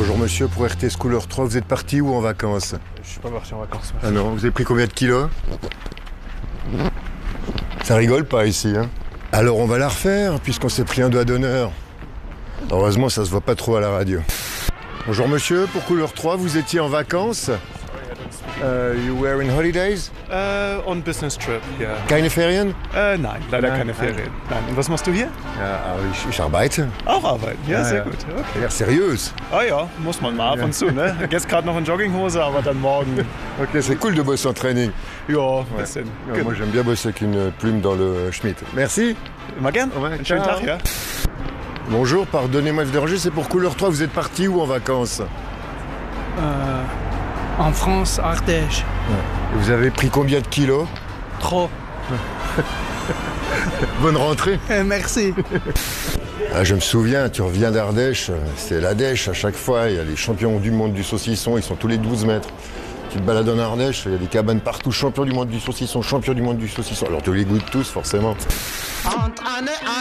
Bonjour monsieur, pour RT Scooter 3, vous êtes parti où en vacances? Je suis pas parti en vacances. Ah non, vous avez pris combien de kilos? Ça rigole pas ici, hein? Alors on va la refaire, puisqu'on s'est pris un doigt d'honneur. Heureusement, ça se voit pas trop à la radio. Bonjour monsieur, pour Couleur 3, vous étiez en vacances? You were in holidays? On business trip, ja. Keine Ferien? Nein, leider Nein, keine Ferien. Nein. Und was machst du hier? Ja, ich arbeite. Auch arbeiten. Ja, sehr ja. gut. Okay. L'air sérieuse. Ah ja, muss man mal ab und zu, ne? Jetzt gerade noch in Jogginghose, aber dann morgen. Ok, c'est cool de bosser en training. Ja, ein bisschen. Ouais, moi j'aime bien bosser avec une plume dans le Schmitt. Merci. Immer gern. Ouais, Einen schönen ciao. Tag, ja. Bonjour, pardonnez-moi de vous déranger, c'est pour Couleur 3, vous êtes parti où en vacances? En France, Ardèche. Vous avez pris combien de kilos? Trop. Bonne rentrée. Merci. Ah, je me souviens, tu reviens d'Ardèche, c'est la dèche à chaque fois, il y a les champions du monde du saucisson, ils sont tous les 12 mètres. Tu te balades en Ardèche, il y a des cabanes partout, champion du monde du saucisson, champion du monde du saucisson. Alors tu les goûtes tous forcément.